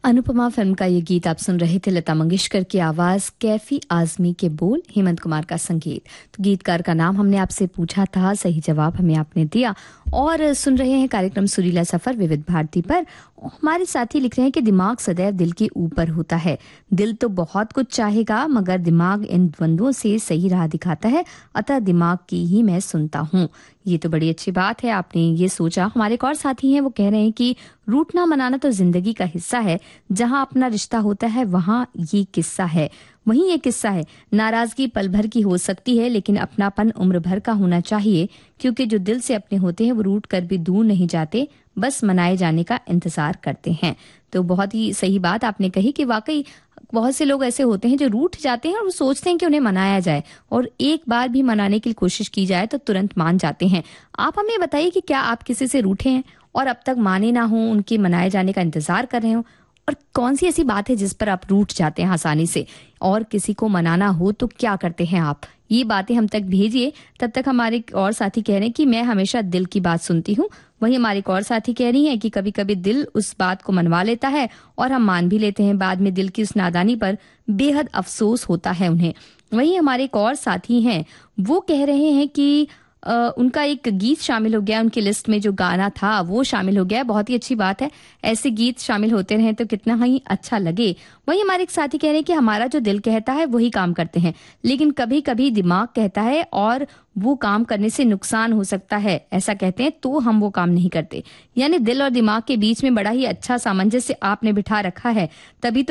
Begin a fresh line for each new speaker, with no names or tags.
Anupama film का ये गीत आप सुन रहे थे। लता मंगेशकर की आवाज, कैफी आजमी के बोल, हेमंत कुमार का संगीत। तो गीतकार का नाम हमने आपसे पूछा था, सही जवाब हमें आपने दिया। और सुन रहे हैं कार्यक्रम सुरीला सफर विविध भारती पर। हमारे साथी लिख रहे हैं कि दिमाग सदैव दिल के ऊपर होता है। दिल तो बहुत कुछ चाहेगा मगर दिमाग इन द्वंद्वों से सही राह दिखाता है, अतः दिमाग की ही मैं सुनता हूँ। ये तो बड़ी अच्छी बात है, आपने ये सोचा। हमारे एक और साथी हैं, वो कह रहे हैं कि रूठना मनाना तो जिंदगी का हिस्सा है। जहां अपना रिश्ता होता है वहां ये किस्सा है, वहीं ये किस्सा है। नाराजगी पल भर की हो सकती है लेकिन अपनापन उम्र भर का होना चाहिए, क्योंकि जो दिल से अपने होते हैं वो रूठ कर भी दूर नहीं जाते, बस मनाए जाने का इंतजार करते हैं। तो बहुत ही सही बात आपने कही कि वाकई बहुत से लोग ऐसे होते हैं जो रूठ जाते हैं और वो सोचते हैं कि उन्हें मनाया जाए, और एक बार भी मनाने की कोशिश की जाए तो तुरंत मान जाते हैं। आप हमें बताइए कि क्या आप किसी से रूठे हैं और अब तक माने ना हो, उनके मनाए जाने का इंतजार कर रहे हो, और कौन सी ऐसी बात है जिस पर आप रूठ जाते हैं आसानी से, और किसी को मनाना हो तो क्या करते हैं आप? ये बातें हम तक भेजिए। तब तक हमारे और साथी कह रहे हैं कि मैं हमेशा दिल की बात सुनती हूँ। वहीं हमारे एक और साथी कह रही हैं कि कभी कभी दिल उस बात को मनवा लेता है और हम मान भी लेते हैं, बाद में दिल की उस नादानी पर बेहद अफसोस होता है उन्हें। वहीं हमारे एक और साथी हैं, वो कह रहे हैं कि उनका एक गीत शामिल हो गया, उनकी लिस्ट में जो गाना था वो शामिल हो गया। बहुत ही अच्छी बात है, ऐसे गीत शामिल होते रहे तो कितना ही अच्छा लगे। वहीं हमारे एक साथी कह रहे हैं कि हमारा जो दिल कहता है वही काम करते हैं, लेकिन कभी कभी दिमाग कहता है और वो काम करने से नुकसान हो सकता है, ऐसा कहते हैं, तो हम वो काम नहीं करते। यानी दिल और दिमाग के बीच में बड़ा ही अच्छा सामंजस्य आपने बिठा रखा है, तभी तो